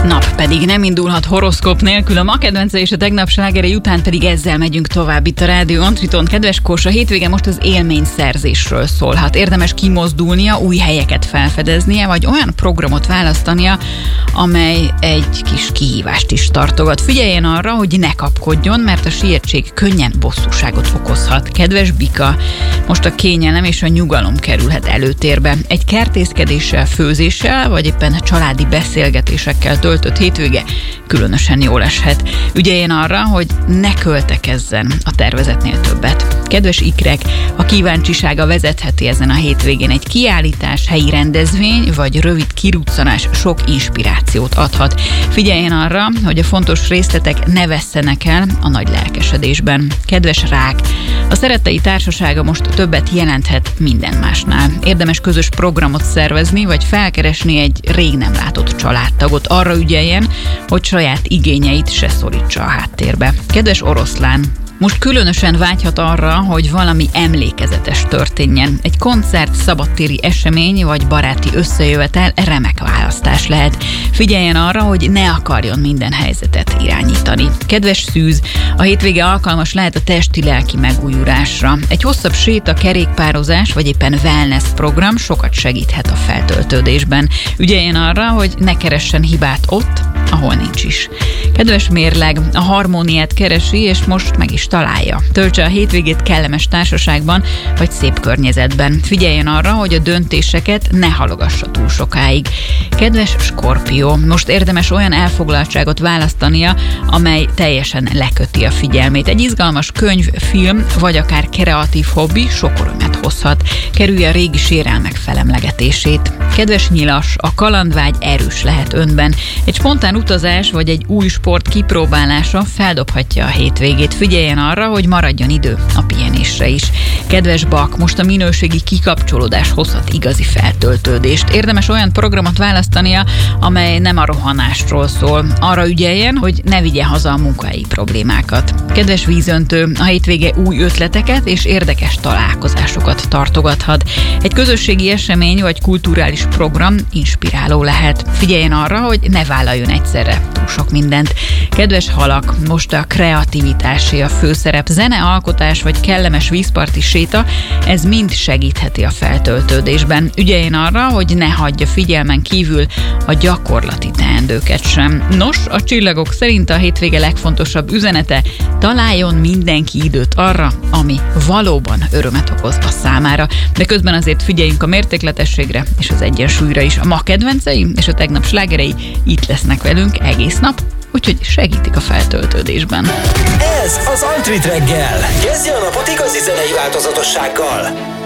Nap pedig nem indulhat horoszkóp nélkül, a ma kedvence és a tegnap slágerei után pedig ezzel megyünk tovább itt a Rádió Antriton. Kedves Kós, a hétvége most az élményszerzésről szólhat. Érdemes kimozdulnia, új helyeket felfedeznie, vagy olyan programot választania, amely egy kis kihívást is tartogat. Figyeljen arra, hogy ne kapkodjon, mert a sietség könnyen bosszúságot okozhat. Kedves Bika, most a kényelem és a nyugalom kerülhet előtérbe. Egy kertészkedéssel, főzéssel, vagy éppen családi beszélgetésekkel töltött hétvége különösen jól eshet. Ügyeljen arra, hogy ne költekezzen a tervezetnél többet. Kedves ikrek, a kíváncsisága vezetheti ezen a hétvégén egy kiállítás, helyi rendezvény, vagy rövid kiruccanás sok inspirációt adhat. Figyeljen arra, hogy a fontos részletek ne vesszenek el a nagy lelkesedésben. Kedves rák, a szerettei társasága most többet jelenthet minden másnál. Érdemes közös programot szervezni, vagy felkeresni egy rég nem látott családtagot. Arra ügyeljen, hogy saját igényeit se szorítsa a háttérbe. Kedves oroszlán, most különösen vágyhat arra, hogy valami emlékezetes történjen. Egy koncert, szabadtéri esemény vagy baráti összejövetel remek választás lehet. Figyeljen arra, hogy ne akarjon minden helyzetet irányítani. Kedves szűz, a hétvége alkalmas lehet a testi-lelki megújulásra. Egy hosszabb séta, kerékpározás vagy éppen wellness program sokat segíthet a feltöltődésben. Ügyeljen arra, hogy ne keressen hibát ott, ahol nincs is. Kedves mérleg, a harmóniát keresi, és most meg is találja. Töltse a hétvégét kellemes társaságban, vagy szép környezetben. Figyeljen arra, hogy a döntéseket ne halogassa túl sokáig. Kedves Skorpió, most érdemes olyan elfoglaltságot választania, amely teljesen leköti a figyelmét. Egy izgalmas könyv, film, vagy akár kreatív hobbi sok örömet hozhat. Kerülje a régi sérelmek felemlegetését. Kedves Nyilas, a kalandvágy erős lehet önben. Egy spontán utazás vagy egy új sport kipróbálása feldobhatja a hétvégét. Figyeljen arra, hogy maradjon idő a pihenésre is. Kedves Bak, most a minőségi kikapcsolódás hozhat igazi feltöltődést. Érdemes olyan programot választania, amely nem a rohanásról szól. Arra ügyeljen, hogy ne vigye haza a munkahelyi problémákat. Kedves vízöntő, a hétvége új ötleteket és érdekes találkozásokat tartogathat. Egy közösségi esemény vagy kulturális program inspiráló lehet. Figyeljen arra, hogy ne vállaljon egyszerre túl sok mindent. Kedves halak, most a kreativitásé a főszerep, zenealkotás vagy kellemes vízparti séta, ez mind segítheti a feltöltődésben. Ügyeljen arra, hogy ne hagyja figyelmen kívül a gyakorlati teendőket sem. Nos, a csillagok szerint a hétvége legfontosabb üzenete: találjon mindenki időt arra, ami valóban örömet okoz a számára. De közben azért figyeljünk a mértékletességre és az egyensúlyra is. A ma kedvencei és a tegnap slágerei itt lesznek velünk egész nap, úgyhogy segítik a feltöltődésben. Ez az Antrit reggel. Kezdje a napot igazi zenei változatossággal.